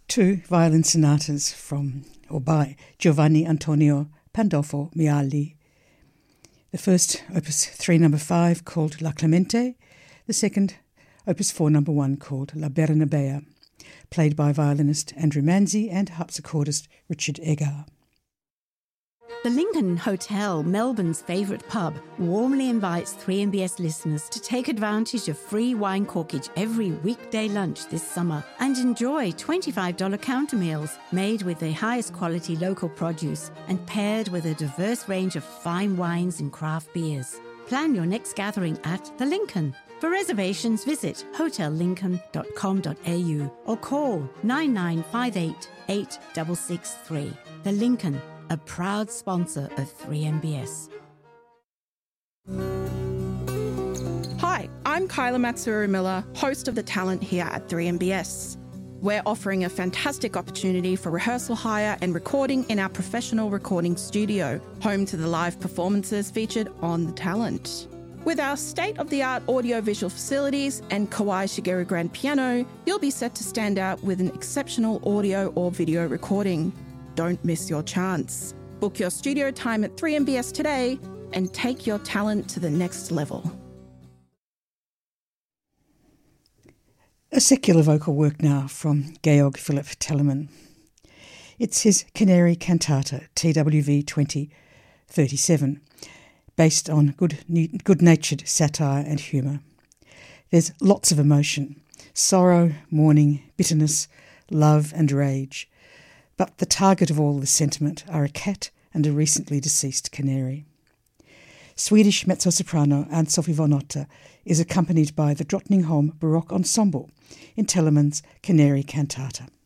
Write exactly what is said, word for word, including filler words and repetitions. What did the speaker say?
Two violin sonatas from or by Giovanni Antonio Pandolfo Miali. The first, Opus three number five, called La Clemente. The second, Opus four number one, called La Bernabea, played by violinist Andrew Manzi and harpsichordist Richard Eggar. The Lincoln Hotel, Melbourne's favourite pub, warmly invites three M B S listeners to take advantage of free wine corkage every weekday lunch this summer and enjoy twenty-five dollars counter meals made with the highest quality local produce and paired with a diverse range of fine wines and craft beers. Plan your next gathering at The Lincoln. For reservations, visit hotel lincoln dot com dot a u or call nine nine five eight, eight six six three. The Lincoln, a proud sponsor of three M B S. Hi, I'm Kyla Matsuru-Miller, host of The Talent here at three M B S. We're offering a fantastic opportunity for rehearsal hire and recording in our professional recording studio, home to the live performances featured on The Talent. With our state-of-the-art audio-visual facilities and Kawai Shigeru grand piano, you'll be set to stand out with an exceptional audio or video recording. Don't miss your chance. Book your studio time at three M B S today and take your talent to the next level. A secular vocal work now from Georg Philipp Telemann. It's his Canary Cantata, T W V twenty thirty-seven, based on good, good-natured satire and humour. There's lots of emotion, sorrow, mourning, bitterness, love and rage. But the target of all the sentiment are a cat and a recently deceased canary. Swedish mezzo-soprano Ann-Sophie von Otter is accompanied by the Drottningholm Baroque Ensemble in Telemann's Canary Cantata.